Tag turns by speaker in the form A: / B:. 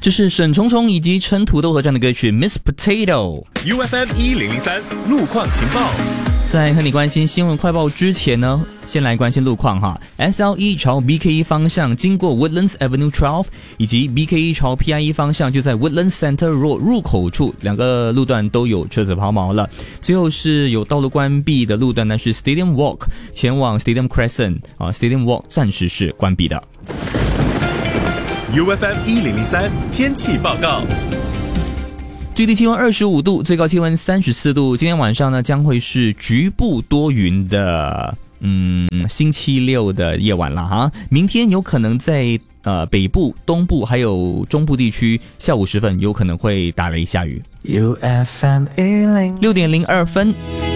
A: 这是沈重重以及陈土豆合唱的歌曲 Miss Potato。
B: UFM 1003路况情报。
A: 在和你关心新闻快报之前呢，先来关心路况哈。SLE 朝 BKE 方向经过 Woodlands Avenue 12， 以及 BKE 朝 PIE 方向就在 Woodlands Center Road 入口处，两个路段都有车子抛锚了。最后是有道路关闭的路段呢，是 Stadium Walk 前往 Stadium Crescent Stadium Walk 暂时是关闭的。
B: UFM 1003天气报告。
A: 最低气温25度，最高气温34度。今天晚上呢，将会是局部多云的，星期六的夜晚了哈。明天有可能在北部、东部还有中部地区下午时分有可能会打雷下雨。
C: UFM 1006
A: 点02分。